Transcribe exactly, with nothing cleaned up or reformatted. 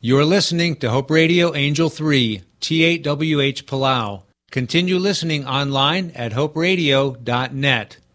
You're listening to Hope Radio Angel three, T eight W H Palau. Continue listening online at hope radio dot net.